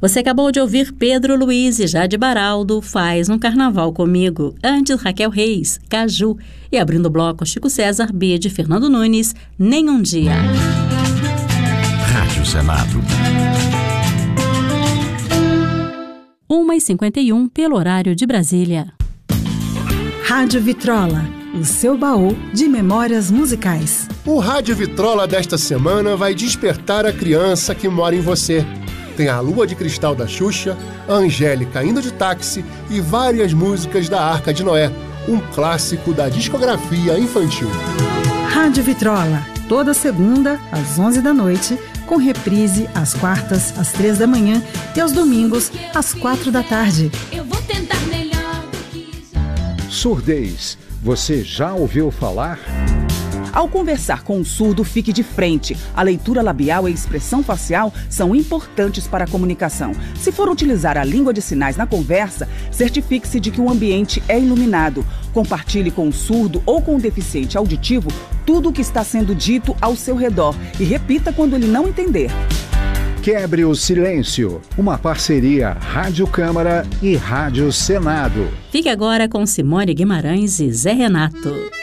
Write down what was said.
Você acabou de ouvir Pedro Luiz e Jade Baraldo, Faz um Carnaval Comigo. Antes, Raquel Reis, Caju. E abrindo o bloco, Chico César, B de Fernando Nunes, Nenhum Dia. Rádio Senado. 1h51 pelo horário de Brasília. Rádio Vitrola, o seu baú de memórias musicais. O Rádio Vitrola desta semana vai despertar a criança que mora em você. Tem a Lua de Cristal da Xuxa, a Angélica indo de táxi e várias músicas da Arca de Noé, um clássico da discografia infantil. Rádio Vitrola, toda segunda às 11 da noite, com reprise às quartas às 3 da manhã e aos domingos às 4 da tarde. Eu vou tentar melhor do que já. Surdez, você já ouviu falar? Ao conversar com um surdo, fique de frente. A leitura labial e a expressão facial são importantes para a comunicação. Se for utilizar a língua de sinais na conversa, certifique-se de que o ambiente é iluminado. Compartilhe com o surdo ou com o deficiente auditivo tudo o que está sendo dito ao seu redor e repita quando ele não entender. Quebre o silêncio. Uma parceria Rádio Câmara e Rádio Senado. Fique agora com Simone Guimarães e Zé Renato.